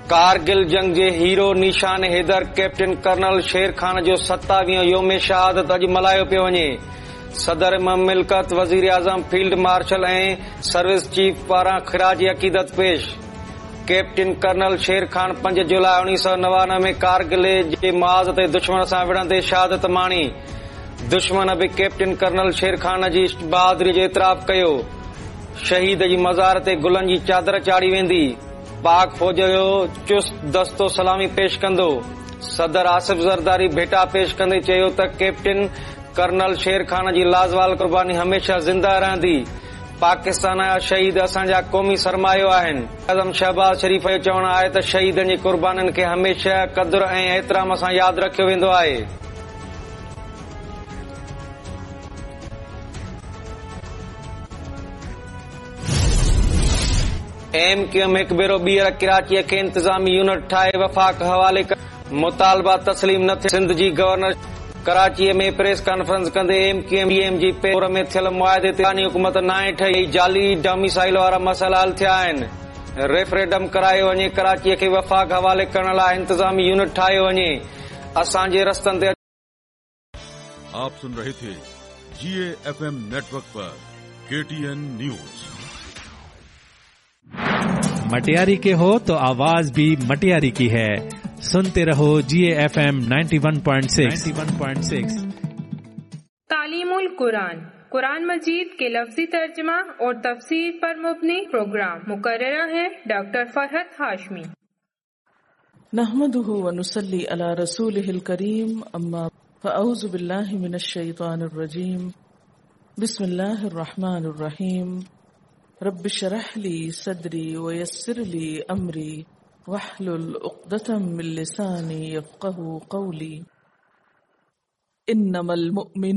कारगिल जंग जे हीरो निशान Haidar captain colonel शेर खान जो 27 योम शहादत अॼु मल्हायो पियो वञे। सदर ममलिकत वज़ीर आज़म फील्ड मार्शल ऐं सर्विस चीफ पारां ख़िराज अक़ीदत पेश। कैप्टन कर्नल शेर खान 5 जुलाई 1999 में कारगिल जे मुआज़ ते दुश्मन सां विढ़ंदे शहादत माणी। दुश्मन बि कैप्टन कर्नल शेर खान जी बहादुरी जो इतराफ़ कयो। शहीद जी मज़ार ते गुलनि जी चादर चाढ़ी वेंदी। पाक फौज जो चुस्त दस्तो सलामी पेश कंदो। सदर आसिफ ज़रदारी भेटा पेश कंदे चयो त कैप्टन कर्नल शेर खान जी लाज़वाल कुर्बानी हमेशा ज़िंदा रहंदी। पाकिस्तान जा शहीद असांजा क़ौमी सरमायो आहिनि। आज़म शहबाज शरीफ़ जो चवणु आहे त शहीदनि जी कुर्बानीनि खे हमेशा क़दुर ऐं एतिराम सां यादि रखियो वेंदो आहे। MQM हिकु भेरो ॿीहर कराचीअ खे इंतज़ामी यूनिट ठाहे वफ़ाक़ हवाले कर मुतालबा तस्लीम न थिया। सिंध जी गवर्नर कराचीअ में प्रेस कॉन्फ्रेंस कंदे MQM जी पेर में थियल मुआहदे ते हुकूमत नाहे ठही जाली डोमिसाइल वारा मसइला हल थिया आहिनि। रेफरेंडम करायो वञे, कराचीअ खे वफ़ाक़ हवाले करण लाइ इंतज़ामी यूनिट ठाहियो वञे। असांजे रस्तनि ते आप सुन रहे थे GAFM नेटवर्क पर KTN न्यूज। मटियारी के हो तो आवाज भी मटियारी की है। सुनते रहो GAFM 91.6। तालीमुल कुरान, कुरान मजीद के लफ्जी तर्जमा और तफसीर पर मुबनी प्रोग्राम। मुकर्रर है डॉक्टर फरहत हाशमी। नहमदुहु व नुसल्ली अला रसूलिहिल करीम, अम्मा फअऊज़ु बिल्लाहि मिनश शैतानिर रजीम। बिस्मिल्लाहिर रहमानिर रहीम। रब्बि शरह ली सदरी व यस्सिर ली अमरी वहलुल उक़दतम मिन लिसानी यफ़क़हू क़ौली। इन्नमल मुअमिनून